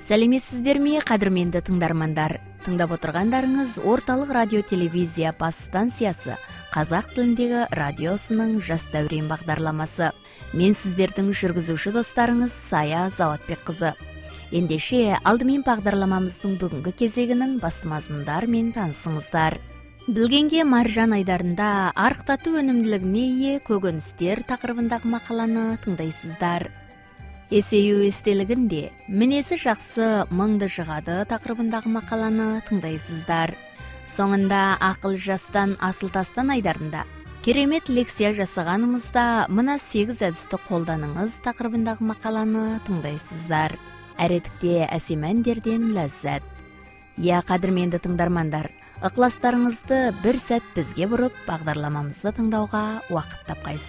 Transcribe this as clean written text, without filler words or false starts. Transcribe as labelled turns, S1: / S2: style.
S1: Сәлеметсіздерме, қадірменді тыңдармандар. Тыңдап отырғандарыңыз орталық радио телевизия бас станциясы қазақ тіліндегі радиосының жас дәурен бағдарламасы. Мен сіздердің жүргізуші достарыңыз Сая Заватбек қызы. Ендеше алдымен бағдарламамыздың бүгінгі кезегінің басты мазмұндарымен танысыңыздар. Білгенге маржан айдарында арықтату өнімділігіне ие көкөністер тақырыбындағы мақаланы тыңдайсыздар. Есею естелігінде мінезі жақсы мыңды жығады тақырыбындағы мақаланы тыңдайсыздар. Соңында ақыл жастан асыл тастан айдарында керемет лекция жасағанымызда мына 8 әдісті қолданыңыз тақырыбындағы мақаланы тыңдайсыздар. Әредікте әсем әндерден ләззат. Қадірменді тыңдармандар, ықыластарыңызды бір сәт бізге бұрып бағдарламамызды тыңдауға уақыт тапқайсыздар.